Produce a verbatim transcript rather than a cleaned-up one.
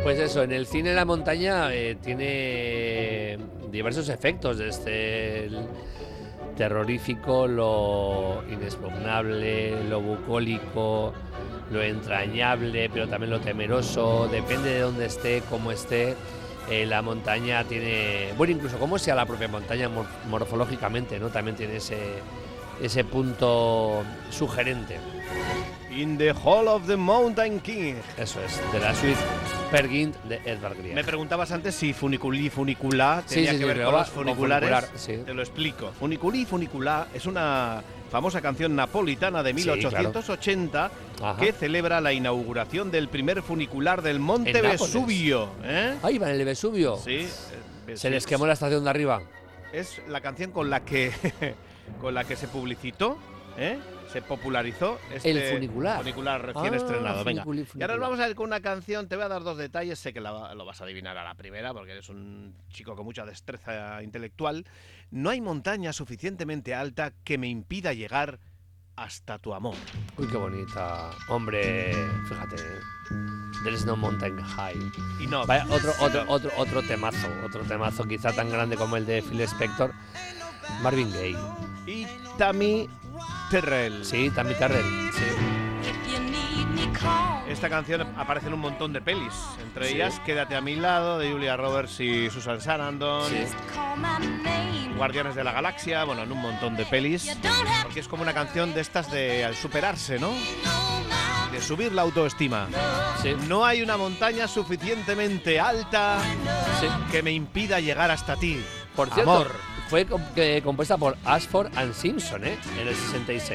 Pues eso, en el cine la montaña eh, tiene diversos efectos, desde el terrorífico, lo inexpugnable, lo bucólico, lo entrañable, pero también lo temeroso. Depende de dónde esté, cómo esté. Eh, la montaña tiene, bueno, incluso cómo sea la propia montaña mor- morfológicamente, ¿no? También tiene ese, ese punto sugerente. In the Hall of the Mountain King. Eso es, de la suite Per Gynt de Edvard Grieg. Me preguntabas antes si funiculi y funicula Sí, tenía sí, que sí, ver pero con va- los funiculares. con funicular, sí. Te lo explico. Funiculi y funicula es una famosa canción napolitana de Sí, mil ochocientos ochenta Ajá. que celebra la inauguración del primer funicular del Monte En Nápoles. Vesubio. ¿eh? Ahí va en el Vesubio. Sí. eh, Se sí, les quemó la estación de arriba. Es la canción con la que con la que se publicitó, ¿eh? Se popularizó este El funicular. funicular recién Ah, estrenado. Venga. funiculi, Y ahora funicular. nos vamos a ir con una canción. Te voy a dar dos detalles. Sé que la- lo vas a adivinar a la primera porque eres un chico con mucha destreza intelectual. No hay montaña suficientemente alta que me impida llegar hasta tu amor. Uy, qué bonita. Hombre, fíjate. There is no mountain high. Y no. Vaya, otro, otro, otro, otro temazo. Otro temazo quizá tan grande como el de Phil Spector. Marvin Gaye. Y Tammy Terrell. Sí, Tammy Terrell. Sí. Esta canción aparece en un montón de pelis, entre Sí. ellas Quédate a mi lado, de Julia Roberts y Susan Sarandon, Sí. Guardianes de la Galaxia, bueno, en un montón de pelis, porque es como una canción de estas de al superarse, ¿no? De subir la autoestima. Sí. No hay una montaña suficientemente alta Sí. que me impida llegar hasta ti. Por cierto, Amor. fue com- que- compuesta por Ashford and Simpson, ¿eh? En el sesenta y seis.